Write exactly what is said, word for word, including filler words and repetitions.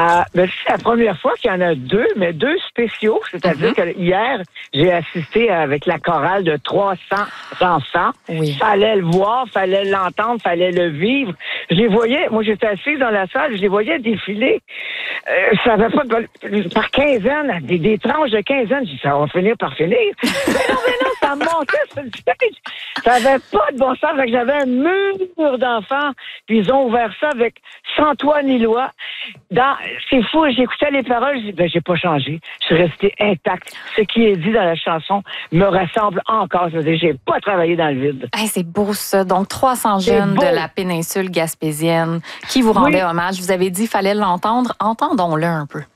Euh, ben, c'est la première fois qu'il y en a deux, mais deux spéciaux. C'est-à-dire mm-hmm. que hier, j'ai assisté avec la chorale de trois cents enfants. Oui. Fallait le voir, fallait l'entendre, fallait le vivre. Je les voyais, moi j'étais assise dans la salle, je les voyais défiler. Euh, ça avait pas de, par quinzaine, des, des tranches de quinzaine. J'ai dit, ça va finir par finir. mais non, mais non, ça montait sur le stage. Ça avait pas de bon sens. Fait que j'avais un mur d'enfants, puis ils ont ouvert ça avec sans toi ni loi. Dans, c'est fou, j'écoutais les paroles, je dis, ben, j'ai pas changé. Je suis restée intacte. Ce qui est dit dans la chanson me ressemble encore. Je veux dire, j'ai pas travaillé dans le vide. Hey, c'est beau, ça. Donc, trois cents jeunes de la péninsule gaspésienne qui vous rendaient oui. hommage. Vous avez dit qu'il fallait l'entendre. Entendons-le un peu.